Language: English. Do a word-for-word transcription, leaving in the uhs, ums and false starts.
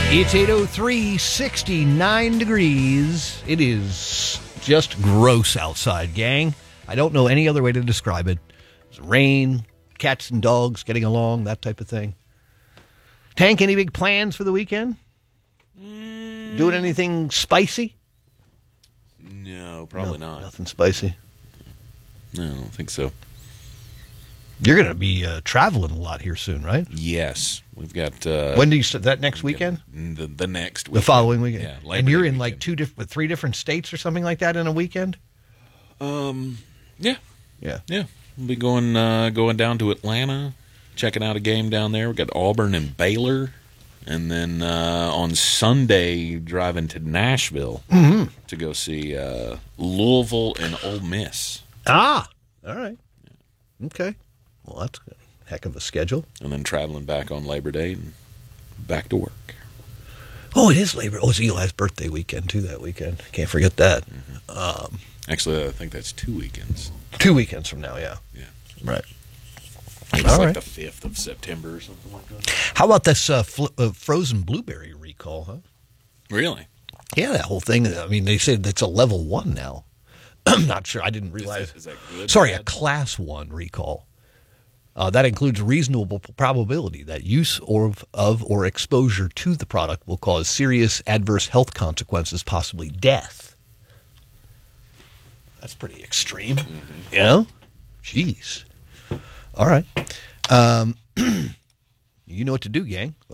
It's eight oh three, sixty-nine degrees. It is just gross outside, gang. I don't know any other way to describe it. It's rain, cats and dogs getting along, that type of thing. Tank, any big plans for the weekend? Mm. Doing anything spicy? No, probably no, not. Nothing spicy? No, I don't think so. You're going to be uh, traveling a lot here soon, right? Yes. We've got... Uh, when do you start? That next weekend? The, the next weekend. The following weekend? Yeah. Labor and you're in weekend. like two different, three different states or something like that in a weekend? Um, yeah. Yeah. Yeah. We'll be going, uh, going down to Atlanta, checking out a game down there. We've got Auburn and Baylor. And then uh, on Sunday, driving to Nashville mm-hmm. to go see uh, Louisville and Ole Miss. Ah, all right. Yeah. Okay. Well, that's a heck of a schedule. And then traveling back on Labor Day and back to work. Oh, it is Labor. Oh, it's Eli's birthday weekend, too, that weekend. Can't forget that. Mm-hmm. Um, Actually, I think that's two weekends. Two weekends from now, yeah. Yeah. Right. It's All like right. the fifth of September or something like that. How about this uh, fl- uh, frozen blueberry recall, huh? Really? Yeah, that whole thing. I mean, they said it's a level one now. I'm not sure. I didn't realize. Is that, is that good? Sorry, a class one recall. Uh, that includes reasonable probability that use or of or exposure to the product will cause serious adverse health consequences, possibly death. That's pretty extreme. Mm-hmm. You know? Jeez. All right. Um, you know what to do, gang.